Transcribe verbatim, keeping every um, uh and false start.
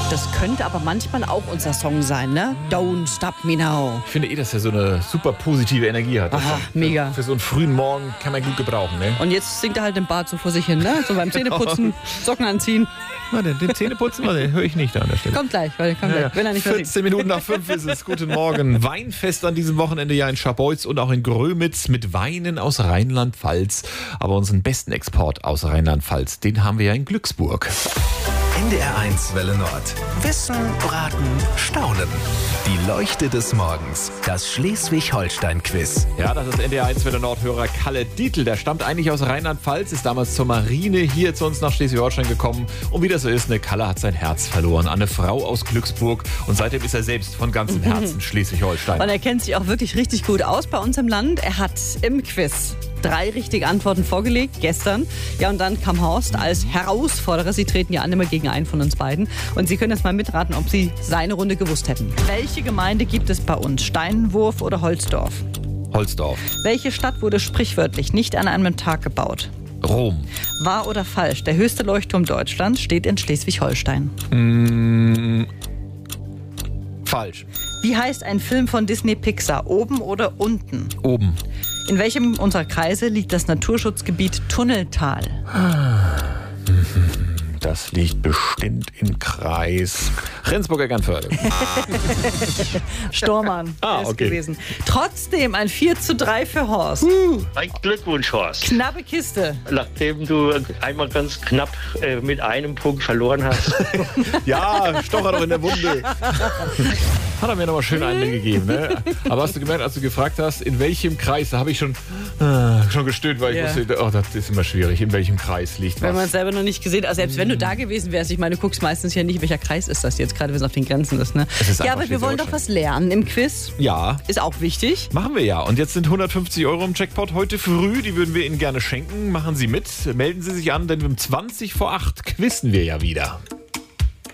Das könnte aber manchmal auch unser Song sein, ne? Don't Stop Me Now. Ich finde eh, dass er so eine super positive Energie hat. Aha, mega. Für so einen frühen Morgen kann man gut gebrauchen, ne? Und jetzt singt er halt im Bad so vor sich hin, ne? So beim Zähneputzen, Socken anziehen. Warte, den Zähneputzen, warte, höre ich nicht an der Stelle. Kommt gleich, weil, kommt Ja, gleich, wenn er nicht vierzehn Minuten nach fünf ist es. Guten Morgen. Weinfest an diesem Wochenende ja in Scharbeutz und auch in Grömitz mit Weinen aus Rheinland-Pfalz. Aber unseren besten Export aus Rheinland-Pfalz, den haben wir ja in Glücksburg. N D R eins Welle Nord. Wissen, Raten, Staunen. Die Leuchte des Morgens. Das Schleswig-Holstein-Quiz. Ja, das ist N D R eins Welle Nord-Hörer Kalle Dietl. Der stammt eigentlich aus Rheinland-Pfalz, ist damals zur Marine hier zu uns nach Schleswig-Holstein gekommen. Und wie das so ist, ne, Kalle hat sein Herz verloren an eine Frau aus Glücksburg. Und seitdem ist er selbst von ganzem Herzen Schleswig-Holstein. Und er kennt sich auch wirklich richtig gut aus bei uns im Land. Er hat im Quiz drei richtige Antworten vorgelegt, gestern. Ja, und dann kam Horst als Herausforderer. Sie treten ja an immer gegen einen von uns beiden. Und Sie können jetzt mal mitraten, ob Sie seine Runde gewusst hätten. Welche Gemeinde gibt es bei uns? Steinwurf oder Holzdorf? Holzdorf. Welche Stadt wurde sprichwörtlich nicht an einem Tag gebaut? Rom. Wahr oder falsch? Der höchste Leuchtturm Deutschlands steht in Schleswig-Holstein. Mm, falsch. Wie heißt ein Film von Disney Pixar? Oben oder unten? Oben. In welchem unserer Kreise liegt das Naturschutzgebiet Tunneltal? Das liegt bestimmt im Kreis Rendsburg-Eckernförde. Stormann Ah, ist okay. gewesen. Trotzdem ein vier zu drei für Horst. Ein Glückwunsch, Horst. Knappe Kiste. Nachdem du einmal ganz knapp äh, mit einem Punkt verloren hast. Ja, Stocher doch in der Wunde. Hat er mir nochmal schön einen gegeben. Ne? Aber hast du gemerkt, als du gefragt hast, in welchem Kreis, da habe ich schon, äh, schon gestöhnt, weil ich Ja. wusste, oh, das ist immer schwierig, in welchem Kreis liegt Wenn man was. es selber noch nicht gesehen hat, also selbst wenn du da gewesen wärst, ich meine, du guckst meistens ja nicht, welcher Kreis ist das jetzt, gerade wenn es auf den Grenzen ist. Ne? Es ist Ja, einfach aber wir wollen doch was lernen im Quiz. Ja, Ist auch wichtig. machen wir ja. Und jetzt sind hundertfünfzig Euro im Jackpot heute früh. Die würden wir Ihnen gerne schenken. Machen Sie mit. Melden Sie sich an, denn um zwanzig vor acht quizzen wir ja wieder.